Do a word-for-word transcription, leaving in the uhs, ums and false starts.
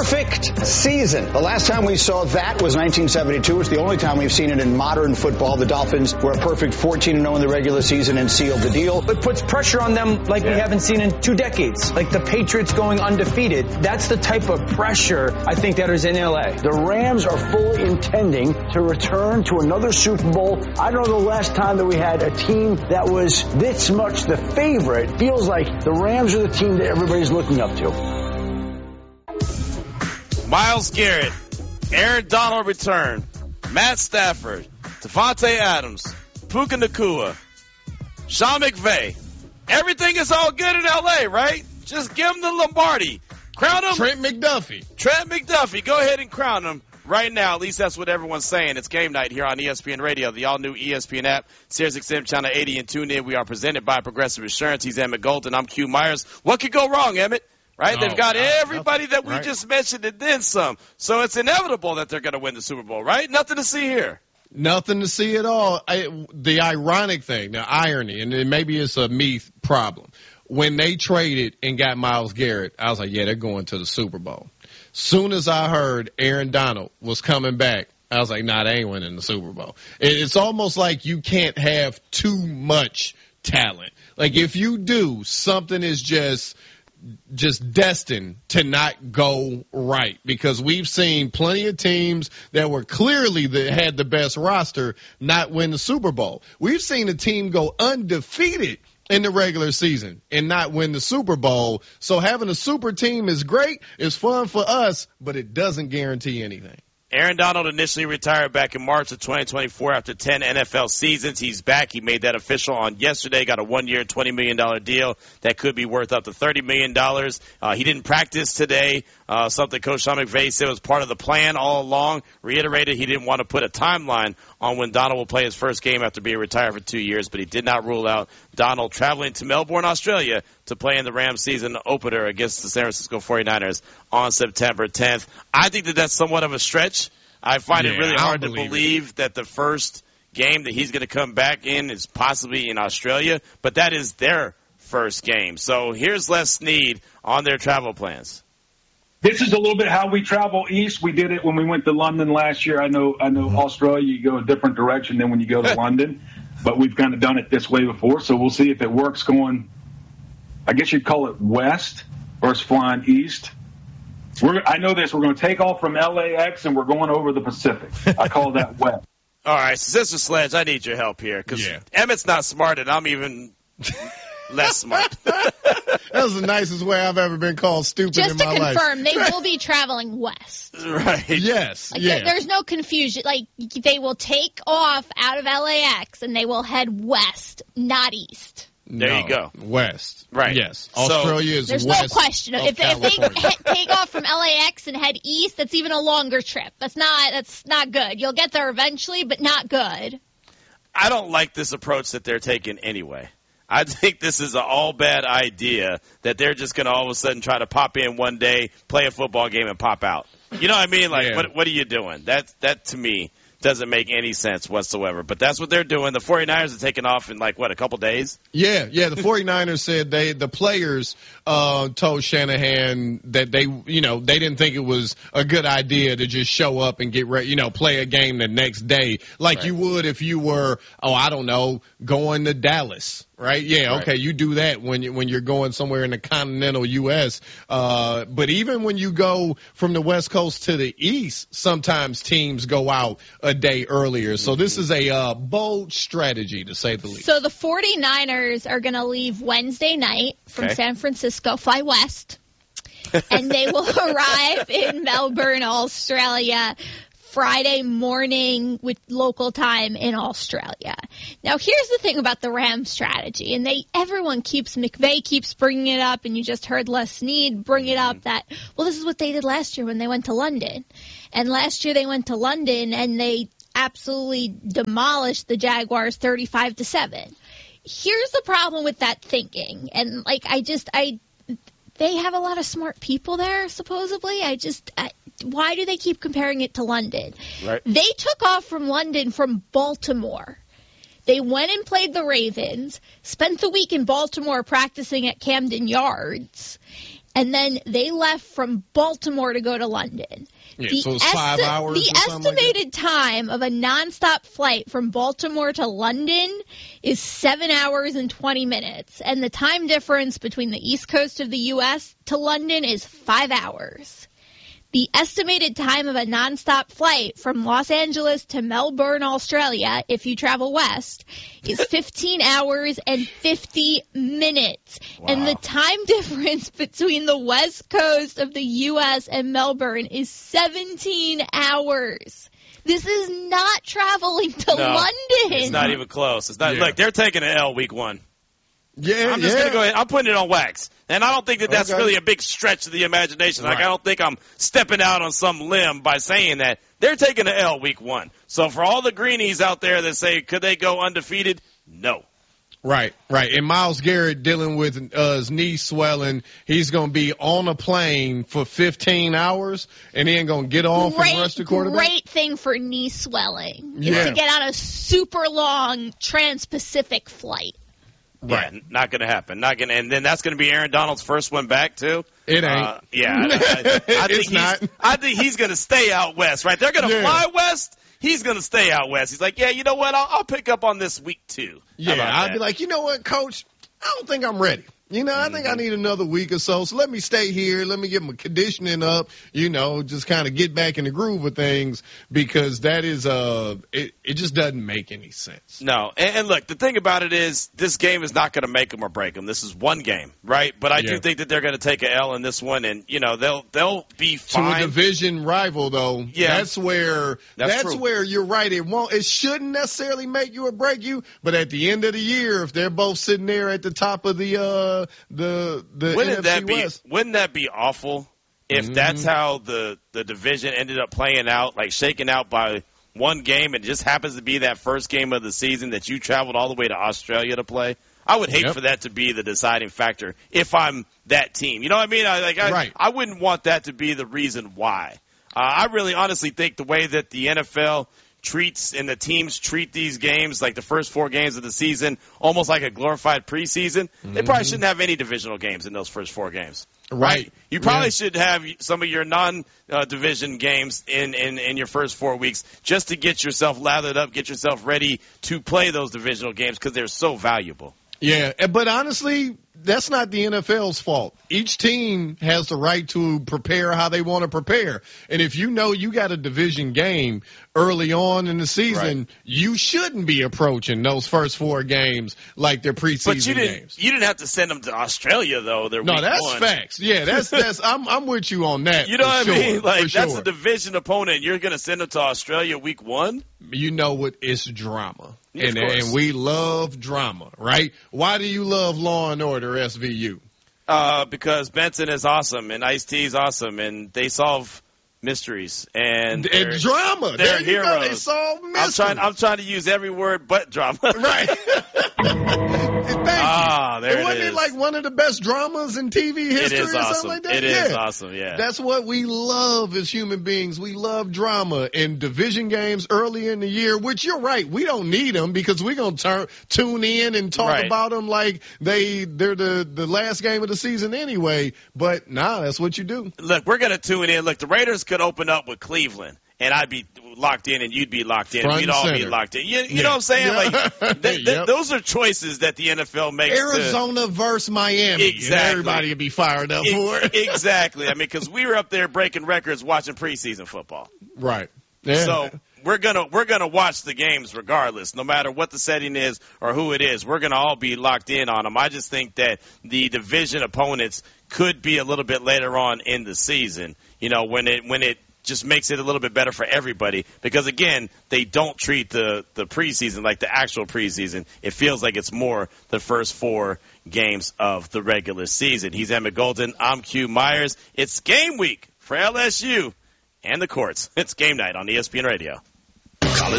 perfect season. The last time we saw that was nineteen seventy-two. It's the only time we've seen it in modern football. The Dolphins were a perfect fourteen and oh in the regular season and sealed the deal. It puts pressure on them like we haven't seen in two decades. Like the Patriots going undefeated. That's the type of pressure I think that is in L A. The Rams are fully intending to return to another Super Bowl. I don't know the last time that we had a team that was this much the favorite. Feels like the Rams are the team that everybody's looking up to. Myles Garrett, Aaron Donald return, Matt Stafford, Devontae Adams, Puka Nacua, Sean McVay. Everything is all good in L A, right? Just give him the Lombardi. Crown him. Trent McDuffie. Trent McDuffie. Go ahead and crown him right now. At least that's what everyone's saying. It's game night here on E S P N Radio, the all-new E S P N app, Sirius X M Channel eighty, and tune in. We are presented by Progressive Insurance. He's Emmett Golden. I'm Q Myers. What could go wrong, Emmett? Right? Oh, They've got uh, everybody nothing, that we right. just mentioned and then some. So it's inevitable that they're going to win the Super Bowl, right? Nothing to see here. Nothing to see at all. I, the ironic thing, the irony, and maybe it's a me problem. When they traded and got Myles Garrett, I was like, yeah, they're going to the Super Bowl. Soon as I heard Aaron Donald was coming back, I was like, nah, they ain't winning the Super Bowl. It's almost like you can't have too much talent. Like if you do, something is just just destined to not go right, because we've seen plenty of teams that were clearly the, had the best roster not win the Super Bowl. We've seen a team go undefeated in the regular season and not win the Super Bowl. So having a super team is great. It's fun for us, but it doesn't guarantee anything. Aaron Donald initially retired back in March of twenty twenty-four after ten N F L seasons. He's back. He made that official on yesterday. Got a one-year, twenty million dollars deal that could be worth up to thirty million dollars. Uh, he didn't practice today, uh, something Coach Sean McVay said was part of the plan all along. Reiterated he didn't want to put a timeline on when Donald will play his first game after being retired for two years, but he did not rule out Donald traveling to Melbourne, Australia to play in the Rams season opener against the San Francisco forty-niners on September tenth. I think that that's somewhat of a stretch. I find yeah, it really I hard to believe believe it. that the first game that he's going to come back in is possibly in Australia, but that is their first game. So here's Les Snead on their travel plans. This is a little bit how we travel east. We did it when we went to London last year. I know I know Australia, you go a different direction than when you go to London, but we've kind of done it this way before, so we'll see if it works going, I guess you'd call it west versus flying east. We're, I know this. We're going to take off from L A X, and we're going over the Pacific. I call that west. All right, so Sister Sledge, I need your help here, because yeah. Emmett's not smart, and I'm even less smart. That was the nicest way I've ever been called stupid Just in my life. Just to confirm, they will be traveling west. Right. Yes. Like, yeah. There's no confusion. Like, they will take off out of L A X, and they will head west, not east. There no, you go. West. Right. Yes. So, Australia is There's west. no question. Of If they, if they California. he- take off from L A X and head east, that's even a longer trip. That's not that's not good. You'll get there eventually, but not good. I don't like this approach that they're taking anyway. I think this is an all bad idea that they're just going to all of a sudden try to pop in one day, play a football game, and pop out. You know what I mean? Like, yeah. what what are you doing? That, that to me, doesn't make any sense whatsoever. But that's what they're doing. The forty-niners are taking off in, like, what, a couple days? Yeah, yeah. The forty-niners said they, the players uh, told Shanahan that they, you know, they didn't think it was a good idea to just show up and get ready, you know, play a game the next day like Right. you would if you were, oh, I don't know, going to Dallas. Right? Yeah, Right. okay, you do that when you, when you're going somewhere in the continental U S Uh, but even when you go from the West Coast to the East, sometimes teams go out a day earlier. So this is a uh, bold strategy, to say the least. So the forty-niners are going to leave Wednesday night from Okay. San Francisco, fly west, and they will arrive in Melbourne, Australia, Friday morning with local time in Australia. Now, here's the thing about the Rams strategy, and they everyone keeps, McVay keeps bringing it up, and you just heard Les Snead bring it up that, well, this is what they did last year when they went to London. And last year they went to London, and they absolutely demolished the Jaguars thirty-five to seven. Here's the problem with that thinking, and, like, I just, I, they have a lot of smart people there, supposedly. I just, I, why do they keep comparing it to London? Right. They took off from London from Baltimore. They went and played the Ravens, spent the week in Baltimore practicing at Camden Yards, and then they left from Baltimore to go to London. Yeah, the so it's five esti- hours The or something estimated like time of a nonstop flight from Baltimore to London is seven hours and twenty minutes, and the time difference between the East Coast of the U S to London is five hours. The estimated time of a nonstop flight from Los Angeles to Melbourne, Australia, if you travel west, is fifteen hours and fifty minutes. Wow. And the time difference between the west coast of the U S and Melbourne is seventeen hours. This is not traveling to No, London. It's not even close. It's not. Yeah. Look, they're taking an L week one. Yeah, I'm just yeah. going to go ahead. I'm putting it on wax. And I don't think that that's Okay. really a big stretch of the imagination. Like, Right. I don't think I'm stepping out on some limb by saying that. They're taking an L week one. So for all the greenies out there that say, could they go undefeated? No. Right, right. And Myles Garrett dealing with uh, his knee swelling. He's going to be on a plane for fifteen hours and he ain't going to get off Great, and rush the quarterback. great thing for knee swelling is Yeah. to get on a super long trans-Pacific flight. Right. Yeah, not going to happen. Not going to. And then that's going to be Aaron Donald's first one back, too. It ain't. Uh, yeah. I, I, I think It's he's, not. I think he's going to stay out west, right? They're going to Yeah. fly west. He's going to stay out west. He's like, yeah, you know what? I'll, I'll pick up on this week, too. How Yeah, about I'd that? be like, you know what, Coach? I don't think I'm ready. You know, I think I need another week or so. So let me stay here. Let me get my conditioning up, you know, just kind of get back in the groove of things because that is, uh, it, it just doesn't make any sense. No, and, and look, the thing about it is this game is not going to make them or break them. This is one game, right? But I Yeah. do think that they're going to take an L in this one, and you know they'll they'll be To fine. a division rival, though, Yeah. that's where That's that's, true. where you're right. It won't. It shouldn't necessarily make you or break you. But at the end of the year, if they're both sitting there at the top of the uh the the wouldn't N F C that be West, wouldn't that be awful if Mhm. that's how the the division ended up playing out, like shaken out by one game, and it just happens to be that first game of the season that you traveled all the way to Australia to play? I would hate Yep. for that to be the deciding factor if I'm that team. You know what I mean? I like I, Right. I wouldn't want that to be the reason why. Uh, I really honestly think the way that the N F L treats and the teams treat these games, like the first four games of the season, almost like a glorified preseason, they probably shouldn't have any divisional games in those first four games. right? You probably Yeah. should have some of your non-division games in, in, in your first four weeks just to get yourself lathered up, get yourself ready to play those divisional games because they're so valuable. Yeah, but honestly, that's not the N F L's fault. Each team has the right to prepare how they want to prepare. And if you know you got a division game early on in the season, Right. you shouldn't be approaching those first four games like they're preseason But you didn't games. you didn't have to send them to Australia though. They're No, week that's one. facts. Yeah, that's that's. I'm I'm with you on that. You know for what sure, I mean? Like for that's sure. a division opponent. You're going to send them to Australia week one? You know what? It's drama, Yeah, of and course. and we love drama, right? Why do you love Law and Order S V U? Uh, because Benson is awesome and Ice-T is awesome and they solve mysteries and they're- And drama. they're There you go. They heroes. solve I'm mysteries. trying. I'm trying to use every word but drama. Right. Thank Ah, you. there it Wasn't is. it like one of the best dramas in T V It history is or awesome. something like that? It yeah. is awesome. Yeah. That's what we love as human beings. We love drama and division games early in the year, which you're right. We don't need them because we're going to turn tune in and talk Right. about them like they, they're the, the last game of the season anyway. But nah, that's what you do. Look, we're going to tune in. Look, the Raiders could open up with Cleveland, and I'd be locked in, and you'd be locked in. Front We'd and all be center. locked in. You, you Yeah. know what I'm saying? Yeah. Like th- th- Yep. those are choices that the N F L makes. to- Arizona versus Miami. Exactly. And everybody would be fired up for it. exactly. I mean, because we were up there breaking records watching preseason football. Right. Yeah. So we're gonna we're gonna watch the games regardless, no matter what the setting is or who it is. We're gonna all be locked in on them. I just think that the division opponents could be a little bit later on in the season. You know, when it when it just makes it a little bit better for everybody because again, they don't treat the the preseason like the actual preseason. It feels like it's more the first four games of the regular season. He's Emmett Golden. I'm Q Myers. It's game week for L S U and the courts. It's game night on E S P N Radio.